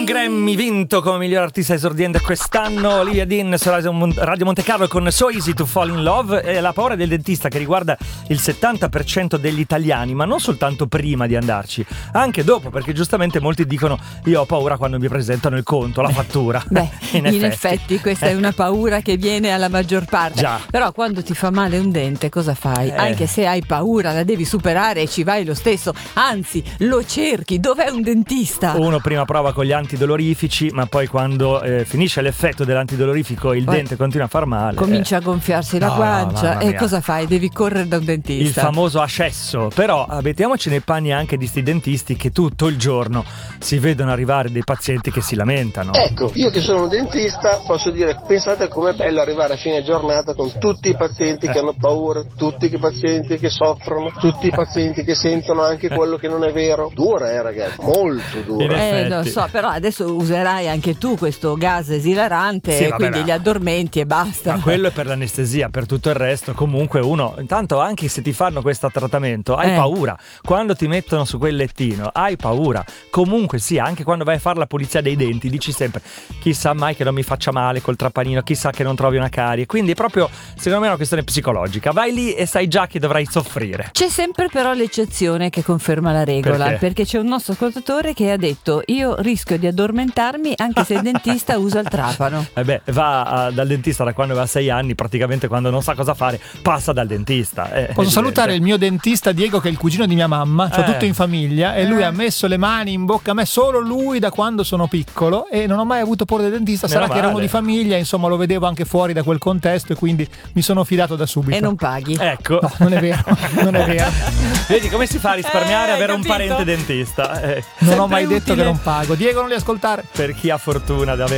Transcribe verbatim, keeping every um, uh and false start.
Grammy vinto come miglior artista esordiente quest'anno, Olivia Dean su Radio Monte Carlo con So Easy to Fall in Love. È la paura del dentista che riguarda il settanta per cento degli italiani, ma non soltanto prima di andarci, anche dopo, perché giustamente molti dicono io ho paura quando mi presentano il conto, la fattura. Beh, in, in effetti. effetti questa è una paura che viene alla maggior parte. Già. Però quando ti fa male un dente cosa fai? Eh. Anche se hai paura la devi superare e ci vai lo stesso, anzi lo cerchi. Dov'è un dentista? Uno prima prova con gli antidolorifici, ma poi quando eh, finisce l'effetto dell'antidolorifico il Poi dente continua a far male. Comincia a gonfiarsi la No, guancia mamma e mia. cosa fai? Devi correre da un dentista. Il famoso ascesso. Però mettiamoci nei panni anche di sti dentisti che tutto il giorno si vedono arrivare dei pazienti che si lamentano. Ecco, io che sono un dentista posso dire, pensate com'è bello arrivare a fine giornata con tutti i pazienti che hanno paura, tutti i pazienti che soffrono, tutti i pazienti che sentono anche quello che non è vero. Dura, eh ragazzi, molto In dura. Eh, effetti. lo so, però adesso userai anche tu questo gas esilarante Sì, e vabbè, quindi ma- li addormenti e basta. Ma quello è per l'anestesia, per tutto il resto comunque uno, intanto anche se ti fanno questo trattamento hai Eh. paura, quando ti mettono su quel lettino hai paura, comunque sia, anche quando vai a fare la pulizia dei denti dici sempre chissà mai che non mi faccia male col trappanino, chissà che non trovi una carie, quindi è proprio secondo me una questione psicologica, vai lì e sai già che dovrai soffrire. C'è sempre però l'eccezione che conferma la regola, Perché? perché c'è un nostro ascoltatore che ha detto io rischio di addormentarmi anche se il dentista usa il trapano. Eh beh, va a- dal dentista da quando aveva sei anni, praticamente quando non sa cosa fare passa dal dentista. È Posso evidente. salutare il mio dentista Diego, che è il cugino di mia mamma, c'ho Eh. tutto in famiglia, e lui ha messo le mani in bocca a me, solo lui, da quando sono piccolo, e non ho mai avuto paura del dentista. Meno Sarà che eravamo male. di famiglia, insomma lo vedevo anche fuori da quel contesto e quindi mi sono fidato da subito. E non paghi. Ecco. No, non è vero, non è vero. Vedi come si fa a risparmiare Eh, avere capito? un parente dentista. Eh, Non ho Sempre mai detto utile. che non pago. Diego, non li ascoltare. per chi ha fortuna di avere